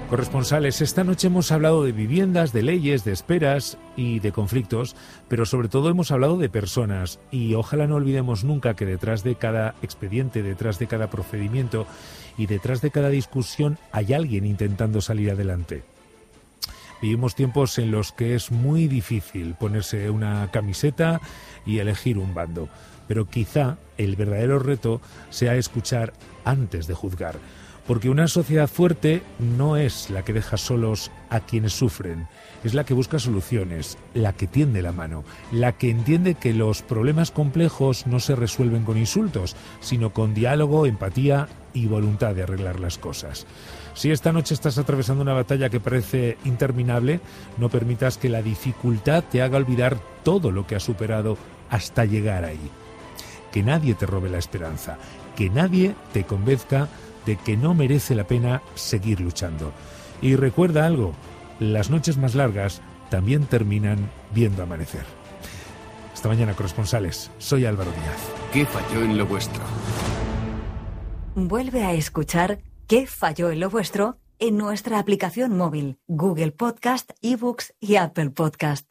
Corresponsales, esta noche hemos hablado de viviendas, de leyes, de esperas y de conflictos, pero sobre todo hemos hablado de personas y ojalá no olvidemos nunca que detrás de cada expediente, detrás de cada procedimiento y detrás de cada discusión hay alguien intentando salir adelante. Vivimos tiempos en los que es muy difícil ponerse una camiseta y elegir un bando, pero quizá el verdadero reto sea escuchar antes de juzgar. Porque una sociedad fuerte no es la que deja solos a quienes sufren, es la que busca soluciones, la que tiende la mano, la que entiende que los problemas complejos no se resuelven con insultos, sino con diálogo, empatía y voluntad de arreglar las cosas. Si esta noche estás atravesando una batalla que parece interminable, no permitas que la dificultad te haga olvidar todo lo que has superado hasta llegar ahí. Que nadie te robe la esperanza, que nadie te convenzca de que no merece la pena seguir luchando. Y recuerda algo, las noches más largas también terminan viendo amanecer. Hasta mañana, corresponsales. Soy Álvaro Díaz. ¿Qué falló en lo vuestro? Vuelve a escuchar ¿Qué falló en lo vuestro? En nuestra aplicación móvil, Google Podcast, eBooks y Apple Podcast.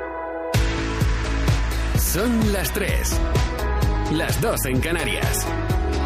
Son las 3, las 2 en Canarias.